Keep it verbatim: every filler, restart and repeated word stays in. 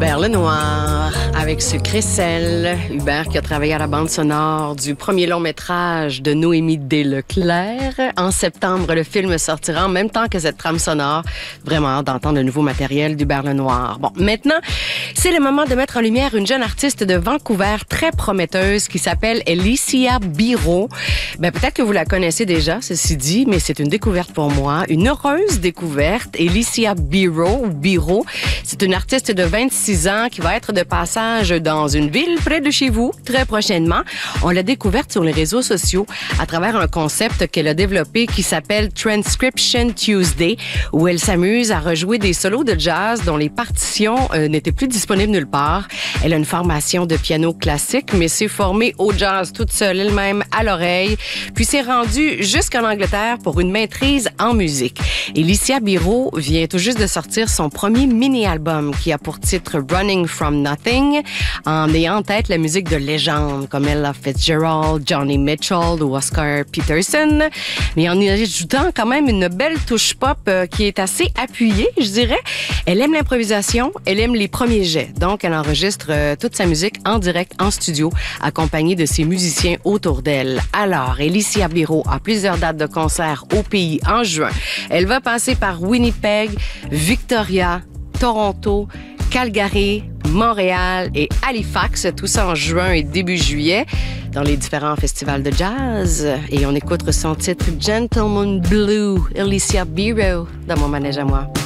Hubert Lenoir avec Sucre et Sel. Hubert qui a travaillé à la bande sonore du premier long métrage de Noémie Desleclerc. En septembre, le film sortira en même temps que cette trame sonore. Vraiment hâte d'entendre le nouveau matériel d'Hubert Lenoir. Bon, maintenant, c'est le moment de mettre en lumière une jeune artiste de Vancouver très prometteuse qui s'appelle Alicia Biro. Ben, peut-être que vous la connaissez déjà, ceci dit, mais c'est une découverte pour moi. Une heureuse découverte. Alicia Biro, ou Biro, c'est une artiste de vingt-six ans qui va être de passage dans une ville près de chez vous très prochainement. On l'a découverte sur les réseaux sociaux à travers un concept qu'elle a développé qui s'appelle Transcription Tuesday, où elle s'amuse à rejouer des solos de jazz dont les partitions euh, n'étaient plus disponibles nulle part. Elle a une formation de piano classique, mais s'est formée au jazz toute seule elle-même à l'oreille, puis s'est rendue jusqu'en Angleterre pour une maîtrise en musique. Alicia Biro vient tout juste de sortir son premier mini-album qui a pour titre Running from Nothing, en ayant en tête la musique de légende comme Ella Fitzgerald, Johnny Mitchell ou Oscar Peterson, mais en y ajoutant quand même une belle touche pop euh, qui est assez appuyée, je dirais. Elle aime l'improvisation, elle aime les premiers jets, donc elle enregistre euh, toute sa musique en direct, en studio, accompagnée de ses musiciens autour d'elle. Alors, Alicia Biro a plusieurs dates de concert au pays en juin. Elle va passer par Winnipeg, Victoria, Toronto, Calgary, Montréal et Halifax, tout ça en juin et début juillet, dans les différents festivals de jazz. Et on écoute son titre Gentleman Blue, Alicia Biro, dans mon manège à moi.